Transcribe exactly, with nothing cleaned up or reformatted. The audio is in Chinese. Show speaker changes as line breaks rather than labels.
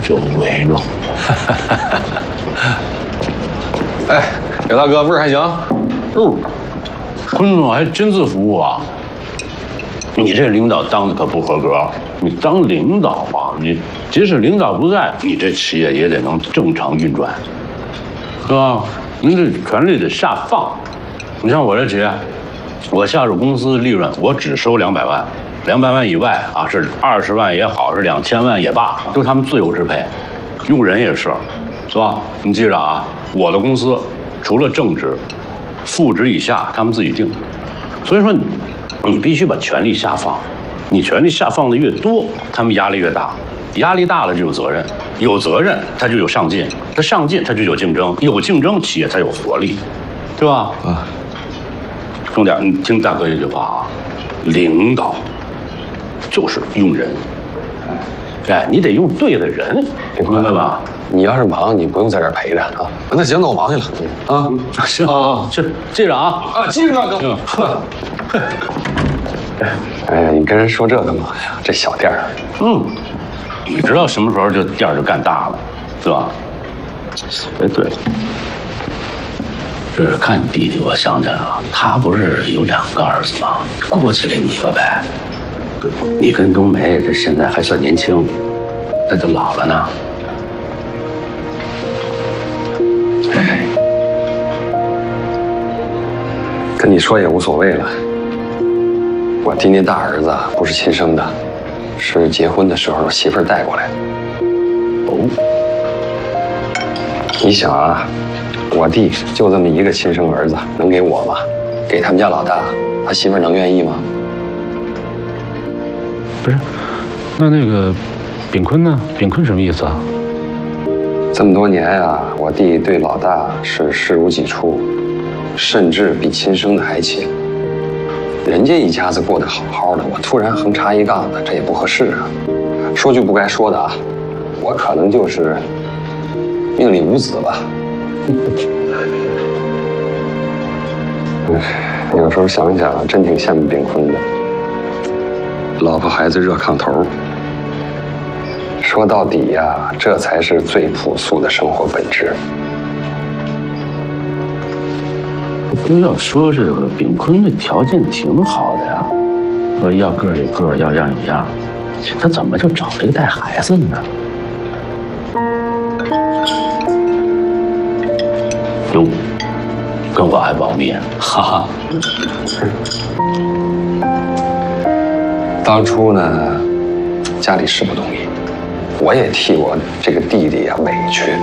就对了。
哎，刘大哥味儿还行。
哦，坤总还真自服务啊！你这领导当的可不合格。你当领导啊，你即使领导不在，你这企业也得能正常运转，是吧？您这权力得下放。你像我这企业，我下属公司利润我只收两百万，两百万以外啊是二十万也好，是两千万也罢，都是他们自由支配。用人也是，是吧？你记着啊，我的公司除了正职，副职以下他们自己定。所以说你，你必须把权力下放。你权力下放的越多，他们压力越大。压力大了就有责任，有责任他就有上进，他上进他就有竞争，有竞争企业才有活力，对吧？啊。重点，你听大哥一句话啊，领导就是用人。哎，你得用对的人，明白吧？
你要是忙，你不用在这儿陪着啊。那行，那我忙去了啊。
行啊，去记着啊。
啊，记着呢，哥。哎呀，你跟人说这干嘛呀？这小店儿，
嗯，你知道什么时候这店儿就干大了，是吧？哎，对了，这看你弟弟，我想起来了，他不是有两个儿子吗？过继给你一个呗。你跟冬梅这现在还算年轻，那就老了呢。哎，
跟你说也无所谓了。我弟那大儿子不是亲生的，是结婚的时候媳妇儿带过来的。
哦，
你想啊，我弟就这么一个亲生儿子，能给我吗？给他们家老大，他媳妇儿能愿意吗？
不是，那那个炳坤呢？炳坤什么意思啊？
这么多年啊，我弟对老大是视如己出，甚至比亲生的还亲。人家一家子过得好好的，我突然横插一杠子，这也不合适啊。说句不该说的啊，我可能就是命里无子吧。有时候想想，真挺羡慕炳坤的，老婆孩子热炕头。说到底呀，这才是最朴素的生活本质。
不要说这个炳坤的条件挺好的呀，说要个有个，要样有样，他怎么就找了一个带孩子的呢？哟，跟我还保密，哈哈。
当初呢，家里是不同意，我也替我这个弟弟啊委屈。